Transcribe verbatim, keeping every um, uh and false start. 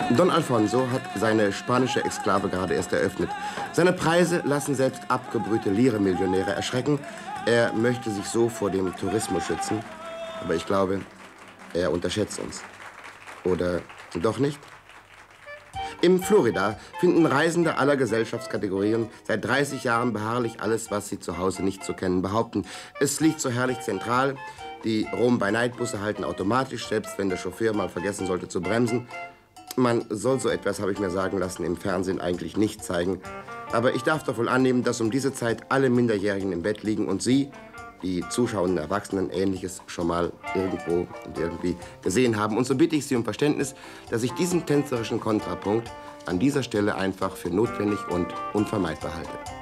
Don Alfonso hat seine spanische Exklave gerade erst eröffnet. Seine Preise lassen selbst abgebrühte Lire-Millionäre erschrecken. Er möchte sich so vor dem Tourismus schützen. Aber ich glaube, er unterschätzt uns. Oder doch nicht? Im Florida finden Reisende aller Gesellschaftskategorien seit dreißig Jahren beharrlich alles, was sie zu Hause nicht zu kennen behaupten. Es liegt so herrlich zentral. Die Rom-by-Night-Busse halten automatisch, selbst wenn der Chauffeur mal vergessen sollte zu bremsen. Man soll so etwas, habe ich mir sagen lassen, im Fernsehen eigentlich nicht zeigen. Aber ich darf doch wohl annehmen, dass um diese Zeit alle Minderjährigen im Bett liegen und Sie, die zuschauenden Erwachsenen, Ähnliches schon mal irgendwo und irgendwie gesehen haben. Und so bitte ich Sie um Verständnis, dass ich diesen tänzerischen Kontrapunkt an dieser Stelle einfach für notwendig und unvermeidbar halte.